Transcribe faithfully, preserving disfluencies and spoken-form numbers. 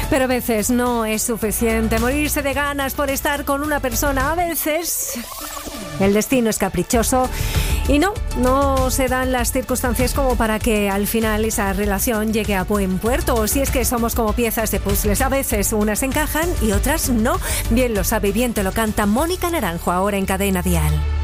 Pero a veces no es suficiente morirse de ganas por estar con una persona. A veces el destino es caprichoso y no, no se dan las circunstancias como para que al final esa relación llegue a buen puerto. O si es que somos como piezas de puzzles. A veces unas encajan y otras no. Bien lo sabe y bien te lo canta Mónica Naranjo ahora en Cadena Dial.